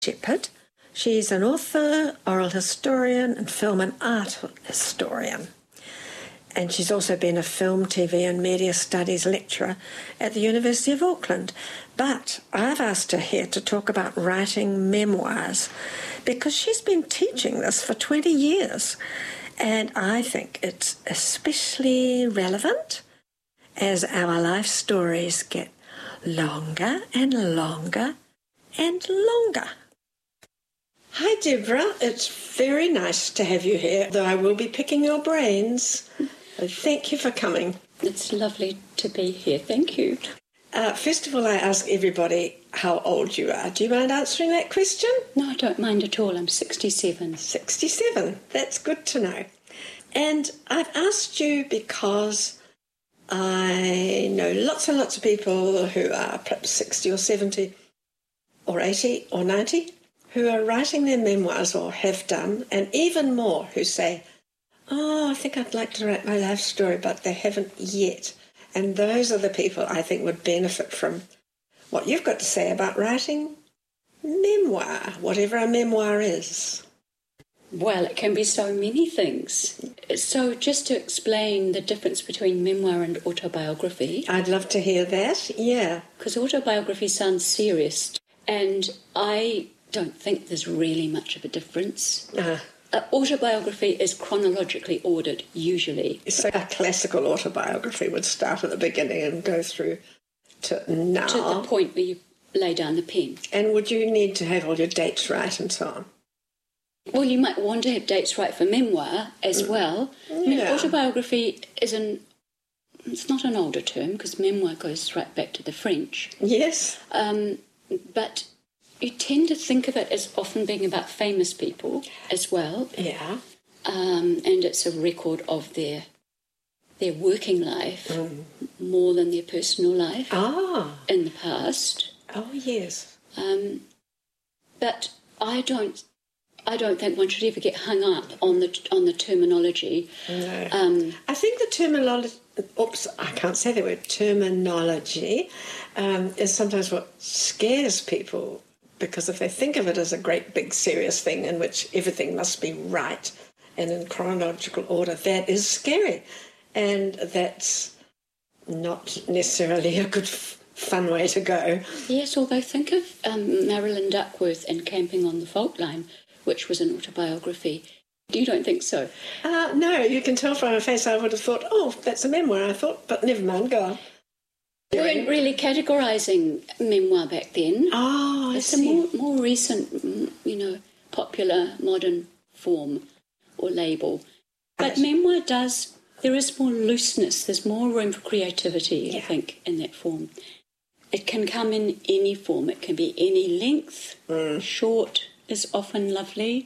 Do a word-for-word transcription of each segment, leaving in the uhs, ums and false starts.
Shepherd. She's an author, oral historian, and film and art historian. And she's also been a film, T V and media studies lecturer at the University of Auckland. But I've asked her here to talk about writing memoirs because she's been teaching this for twenty years. And I think it's especially relevant as our life stories get longer and longer and longer. Hi, Deborah. It's very nice to have you here, though I will be picking your brains. Thank you for coming. It's lovely to be here. Thank you. Uh, first of all, I ask everybody how old you are. Do you mind answering that question? No, I don't mind at all. I'm sixty-seven. sixty-seven. That's good to know. And I've asked you because I know lots and lots of people who are perhaps sixty or seventy or eighty or ninety who are writing their memoirs or have done, and even more who say, oh, I think I'd like to write my life story, but they haven't yet. And those are the people I think would benefit from what you've got to say about writing memoir, whatever a memoir is. Well, it can be so many things. So just to explain the difference between memoir and autobiography. I'd love to hear that, yeah. Because autobiography sounds serious, and I don't think there's really much of a difference. Uh-huh. Uh, autobiography is chronologically ordered, usually. So a classical autobiography would start at the beginning and go through to now. To the point where you lay down the pen. And would you need to have all your dates right and so on? Well, you might want to have dates right for memoir as well. Yeah. I mean, autobiography is an... It's not an older term, because memoir goes right back to the French. Yes. Um, but you tend to think of it as often being about famous people as well. Yeah. Um, and it's a record of their their working life mm. more than their personal life ah. in the past. Oh, yes. Um, but I don't... I don't think one should ever get hung up on the on the terminology. No. Um, I think the terminology, oops, I can't say the word, terminology, um, is sometimes what scares people, because if they think of it as a great big serious thing in which everything must be right and in chronological order, that is scary. And that's not necessarily a good fun way to go. Yes, although think of um, Marilyn Duckworth and Camping on the Fault Line, which was an autobiography. You don't think so? Uh, no, you can tell from her face I would have thought, oh, that's a memoir, I thought, but never mind, go on. They weren't really categorising memoir back then. Oh, I it's see. a more, more recent, you know, popular modern form or label. But memoir does, there is more looseness, there's more room for creativity, yeah. I think, in that form. It can come in any form. It can be any length, mm. short, is often lovely.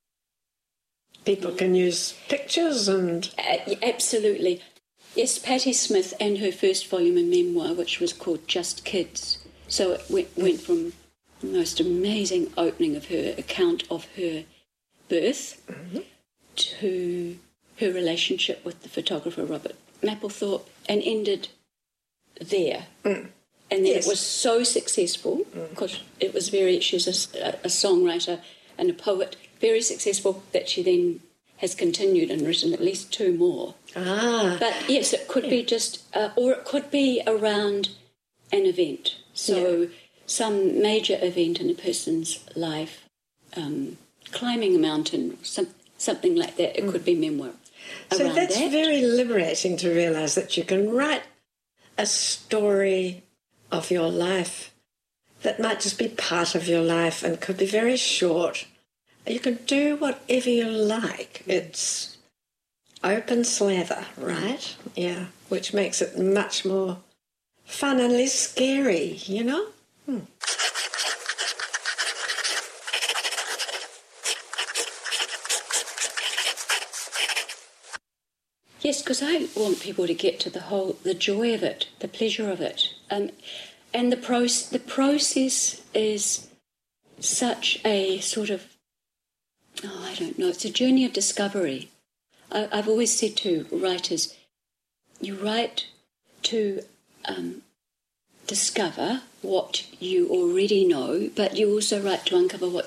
People can use pictures and... Uh, absolutely. Yes, Patti Smith and her first volume of memoir, which was called Just Kids. So it went, went from the most amazing opening of her account of her birth mm-hmm. to her relationship with the photographer Robert Mapplethorpe, and ended there. Mm. And then yes. It was so successful, because mm. it was very, she was a, a songwriter and a poet, very successful, that she then has continued and written at least two more. Ah. But yes, it could yeah. be just, uh, or it could be around an event. So yeah. some major event in a person's life, um, climbing a mountain, some, something like that. It mm. could be memoir. So that's that. very liberating to realise that you can write a story of your life that might just be part of your life and could be very short. You can do whatever you like. It's open slather, right? Yeah, which makes it much more fun and less scary, you know? Hmm. Yes, because I want people to get to the whole, the joy of it, the pleasure of it. Um, and the, proce- the process is such a sort of, oh, I don't know, it's a journey of discovery. I, I've always said to writers, you write to um, discover what you already know, but you also write to uncover what